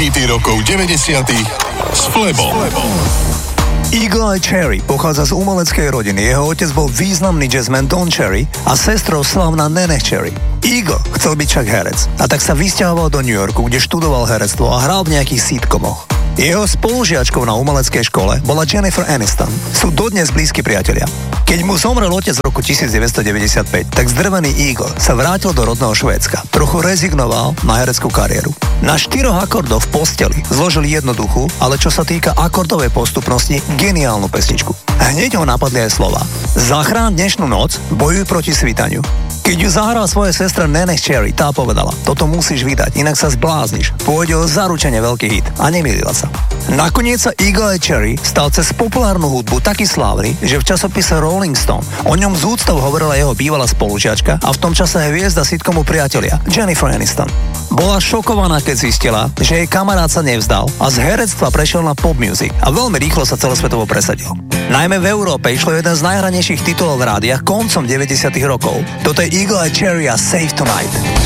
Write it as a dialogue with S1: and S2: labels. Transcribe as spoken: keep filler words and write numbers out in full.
S1: hity rokov deväťdesiatych s Flebom.
S2: Eagle Eye Cherry pochádza z umeleckej rodiny. Jeho otec bol významný jazzman Don Cherry a sestrou slávna Nene Cherry. Eagle chcel byť však herec a tak sa vysťahoval do New Yorku, kde študoval herectvo a hral v nejakých sitcomoch. Jeho spolužiačkou na umeleckej škole bola Jennifer Aniston. Sú dodnes blízki priatelia. Keď mu zomrel otec v roku devätnásťstodeväťdesiatpäť, tak zdrvený Eagle sa vrátil do rodného Švédska. Trochu rezignoval na hereckú kariéru. Na štyroch akordoch v posteli zložil jednoduchú, ale čo sa týka akordovej postupnosti, geniálnu pesničku. Hneď ho napadli aj slova. Zachráň dnešnú noc, bojuj proti svítaniu. Keď ju zahral svojej sestre Nene Cherry, tá povedala, toto musíš vydať, inak sa zblázniš. Pôjde o zaručene veľký hit. A nemýlila sa. Nakoniec sa Eagle Eye Cherry stal cez populárnu hudbu taký slávny, že v časopise Rolling Stone o ňom z úctou hovorila jeho bývalá spolužiačka a v tom čase aj hviezda sitcomu Priatelia, Jennifer Aniston. Bola šokovaná, keď zistila, že jej kamarát sa nevzdal a z herectva prešiel na pop music a veľmi rýchlo sa celosvetovo presadil. Najmä v Európe išlo jeden z najhranejších titulov v rádiách koncom deväťdesiatych rokov. Toto je Eagle Eye Cherry a Save Tonight.